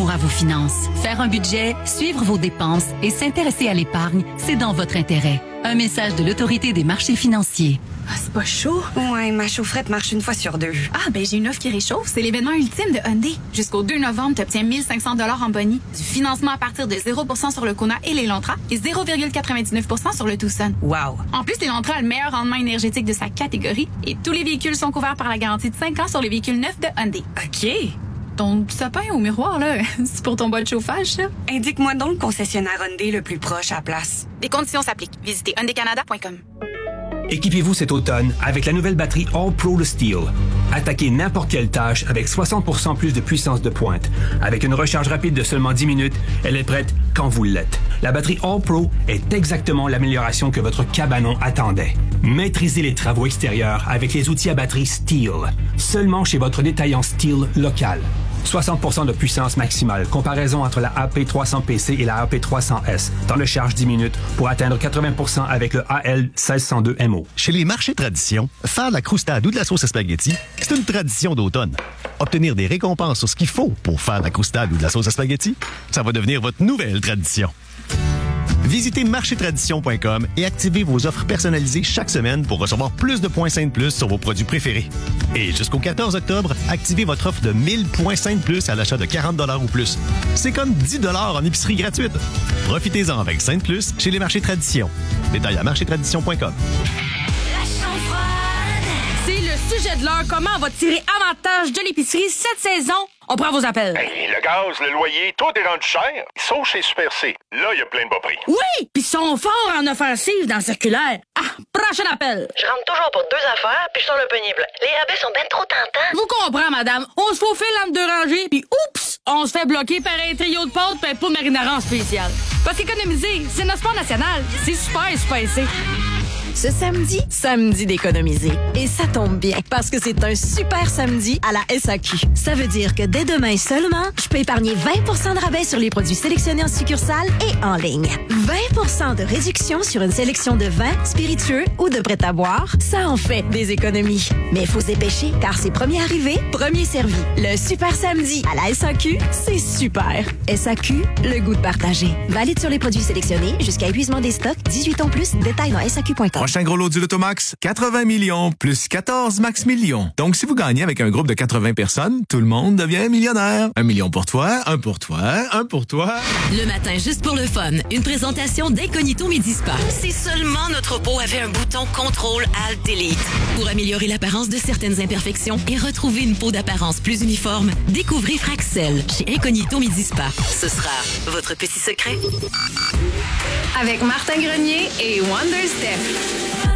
pour à vos finances. Faire un budget, suivre vos dépenses et s'intéresser à l'épargne, c'est dans votre intérêt. Un message de l'Autorité des marchés financiers. Ah, c'est pas chaud? Ouais, ma chaufferette marche une fois sur 2. Ah, ben j'ai une offre qui réchauffe. C'est l'événement ultime de Hyundai. Jusqu'au 2 novembre, tu obtiens 1 500 $ en boni, du financement à partir de 0% sur le Kona et l'Elantra et 0,99% sur le Tucson. Wow! En plus, l'Elantra a le meilleur rendement énergétique de sa catégorie et tous les véhicules sont couverts par la garantie de 5 ans sur les véhicules neufs de Hyundai. OK. Ton sapin au miroir, là, c'est pour ton bas de chauffage, ça? Indique-moi donc le concessionnaire Hyundai le plus proche à la place. Des conditions s'appliquent. Visitez hyundaicanada.com. Équipez-vous cet automne avec la nouvelle batterie All Pro de Steel. Attaquez n'importe quelle tâche avec 60% plus de puissance de pointe. Avec une recharge rapide de seulement 10 minutes, elle est prête quand vous l'êtes. La batterie All Pro est exactement l'amélioration que votre cabanon attendait. Maîtrisez les travaux extérieurs avec les outils à batterie Steel. Seulement chez votre détaillant Steel local. 60% de puissance maximale. Comparaison entre la AP300PC et la AP300S. Temps de charge 10 minutes pour atteindre 80% avec le AL1602MO. Chez les marchés tradition, faire de la croustade ou de la sauce à spaghetti, c'est une tradition d'automne. Obtenir des récompenses sur ce qu'il faut pour faire de la croustade ou de la sauce à spaghetti, ça va devenir votre nouvelle tradition. Visitez marchétradition.com et activez vos offres personnalisées chaque semaine pour recevoir plus de points Sainte Plus sur vos produits préférés. Et jusqu'au 14 octobre, activez votre offre de 1000 points Sainte Plus à l'achat de 40 $ ou plus. C'est comme 10 $ en épicerie gratuite. Profitez-en avec Sainte Plus chez les marchés Tradition. Détail à marchétradition.com. C'est le sujet de l'heure. Comment on va tirer avantage de l'épicerie cette saison? On prend vos appels. Hey, le gaz, le loyer, tout est rendu cher. Sauf chez Super C. Là, il y a plein de bas prix. Oui! Puis ils sont forts en offensive dans le circulaire. Ah, prochain appel. Je rentre toujours pour 2 affaires, puis je sors le panier plein. Les rabais sont bien trop tentants. Vous comprenez, madame. On se faufile entre 2 rangées, puis oups! On se fait bloquer par un trio de pâtes et un pot de marinara en spécial. Parce qu'économiser, c'est notre sport national. C'est super spacé. Ce samedi d'économiser. Et ça tombe bien, parce que c'est un super samedi à la SAQ. Ça veut dire que dès demain seulement, je peux épargner 20 de rabais sur les produits sélectionnés en succursale et en ligne. 20 de réduction sur une sélection de vins, spiritueux ou de prêt-à-boire. Ça en fait des économies. Mais il faut se dépêcher, car c'est premier arrivé, premier servi. Le super samedi à la SAQ, c'est super. SAQ, le goût de partager. Valide sur les produits sélectionnés jusqu'à épuisement des stocks. 18 ans plus, détails dans SAQ.com. Prochain gros lot du Lotomax, 80 millions plus 14 max millions. Donc, si vous gagnez avec un groupe de 80 personnes, tout le monde devient millionnaire. 1 million pour toi, 1 pour toi, 1 pour toi. Le matin, juste pour le fun, une présentation d'Incognito Midi Spa. Si seulement notre peau avait un bouton Contrôle Alt Delete pour améliorer l'apparence de certaines imperfections et retrouver une peau d'apparence plus uniforme, découvrez Fraxel chez Incognito Midi Spa. Ce sera votre petit secret. Avec Martin Grenier et Wonder Steph.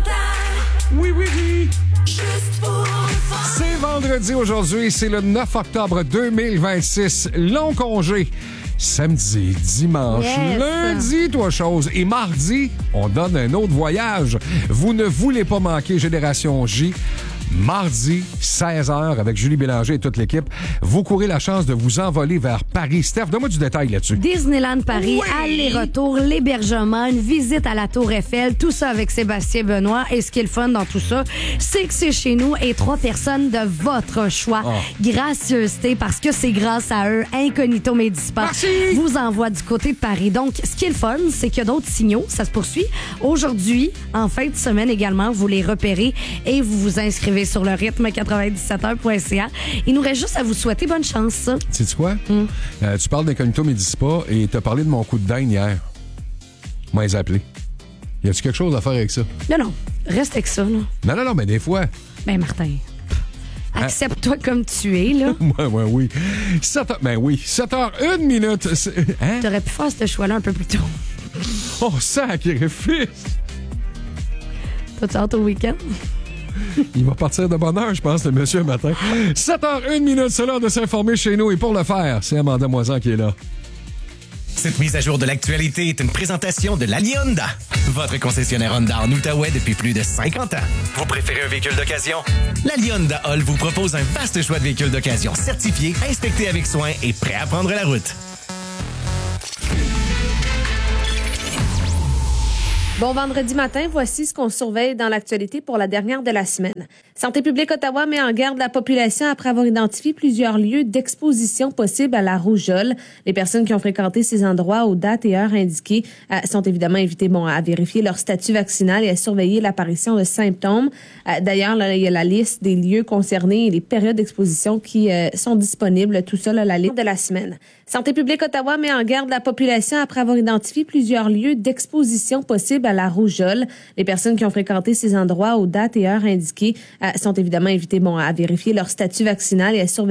Oui. C'est vendredi aujourd'hui, c'est le 9 octobre 2026. Long congé. Samedi, dimanche, lundi, toi chose. Et mardi, on donne un autre voyage. Vous ne voulez pas manquer Génération J. Mardi, 16h, avec Julie Bélanger et toute l'équipe, vous courez la chance de vous envoler vers Paris. Steph, donne-moi du détail là-dessus. Disneyland Paris, aller-retour, l'hébergement, une visite à la Tour Eiffel, tout ça avec Sébastien Benoît. Et ce qui est le fun dans tout ça, c'est que c'est chez nous et 3 personnes de votre choix. Gracieuseté, parce que c'est grâce à eux, Incognito Medispa vous envoie du côté de Paris. Donc, ce qui est le fun, c'est qu'il y a d'autres signaux. Ça se poursuit. Aujourd'hui, en fin de semaine également, vous les repérez et vous vous inscrivez sur le rythme 97.1.ca. Il nous reste juste à vous souhaiter bonne chance. Sais-tu quoi? Tu parles d'Incognito Medispa et tu as parlé de mon coup de dingue hier. Moi, les appelé. Y a-tu quelque chose à faire avec ça? Non. Reste avec ça, là. Non, mais des fois. Ben, Martin. Accepte-toi comme tu es, là. Oui. 7h01 minute. Hein? T'aurais pu faire ce choix-là un peu plus tôt. Oh, sacrifice! T'as-tu hâte au week-end? Il va partir de bonne heure, je pense, le monsieur matin. 7h01 minute, c'est l'heure de s'informer chez nous. Et pour le faire, c'est Amanda Moisan qui est là. Cette mise à jour de l'actualité est une présentation de l'Ali Honda, votre concessionnaire Honda en Outaouais depuis plus de 50 ans. Vous préférez un véhicule d'occasion? L'Ali Honda Hall vous propose un vaste choix de véhicules d'occasion certifiés, inspectés avec soin et prêts à prendre la route. Bon vendredi matin, voici ce qu'on surveille dans l'actualité pour la dernière de la semaine. Santé publique Ottawa met en garde la population après avoir identifié plusieurs lieux d'exposition possibles à la rougeole. Les personnes qui ont fréquenté ces endroits aux dates et heures indiquées sont évidemment invitées à vérifier leur statut vaccinal et à surveiller l'apparition de symptômes. D'ailleurs, là, il y a la liste des lieux concernés et les périodes d'exposition qui sont disponibles. Tout ça, là, la liste de la semaine. Santé publique Ottawa met en garde la population après avoir identifié plusieurs lieux d'exposition possibles à la rougeole. Les personnes qui ont fréquenté ces endroits aux dates et heures indiquées sont évidemment invitées à vérifier leur statut vaccinal et à surveiller